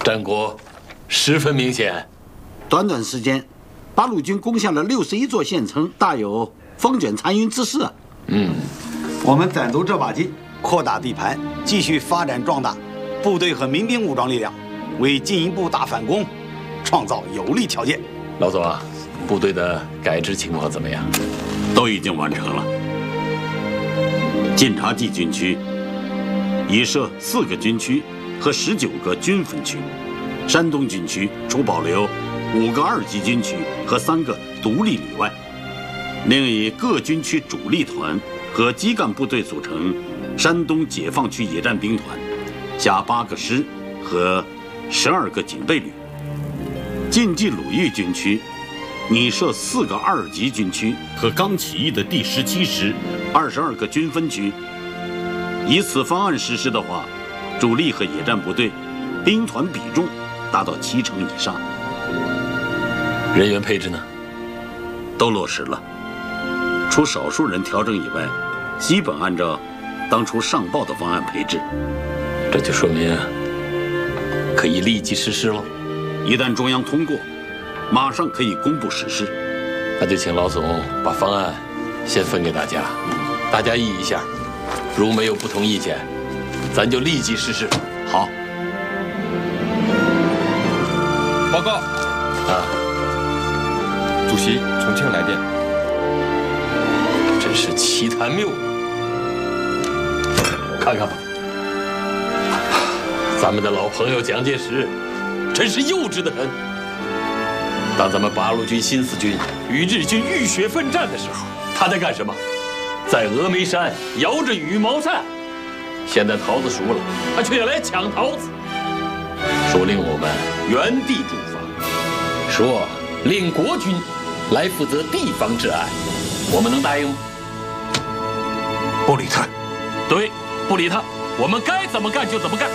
战果十分明显。 短短时间，八路军攻下了61座县城，大有风卷残云之势啊！ 我们攒足这把劲，扩大地盘，继续发展壮大部队和民兵武装力量，为进一步大反攻创造有利条件。 老总啊，部队的改制情况怎么样？ 都已经完成了。晋察冀军区已设4个军区和19个军分区，山东军区除保留5个2级军区和3个独立旅外，另以各军区主力团和基干部队组成山东解放区野战兵团，加8个师和12个警备旅。晋冀鲁豫军区拟设4个2级军区和刚起义的第17师，22个军分区。以此方案实施的话，主力和野战部队兵团比重达到70%以上。 人员配置呢？ 都落实了，除少数人调整以外，基本按照当初上报的方案配置。 这就说明可以立即实施了。 一旦中央通过，马上可以公布实施。 那就请老总把方案先分给大家，大家议一下，如没有不同意见，咱就立即实施。 好。 报告。 啊， 主席，重庆来电。 真是奇谈妙语。看看吧，咱们的老朋友蒋介石，真是幼稚得很。当咱们八路军新四军与日军浴血奋战的时候，他在干什么？在峨眉山摇着羽毛扇。现在桃子熟了，他却要来抢桃子，说令我们原地驻防，说令国军来负责地方治安，我们能答应吗？ 不理他。 对，不理他，我们该怎么干就怎么干。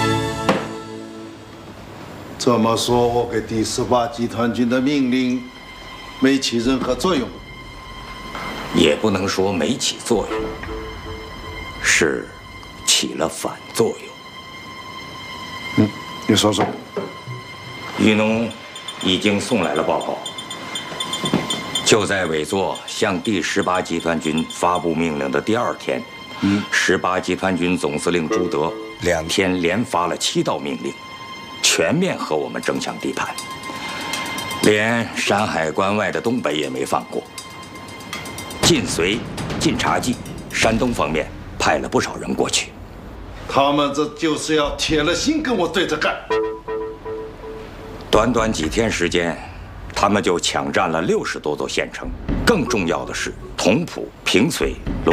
这么说，我给第18集团军的命令没起任何作用？ 也不能说没起作用，是起了反作用。 你说说。 于农已经送来了报告，就在委座向第18集团军发布命令的第2天，18集团军总司令朱德2天连发了7道命令，全面和我们争抢地盘，连山海关外的东北也没放过。晋绥、晋察冀、山东方面派了不少人过去。 他们这就是要铁了心跟我对着干。 短短几天时间，他们就抢占了60多座县城。更重要的是，同蒲、平绥、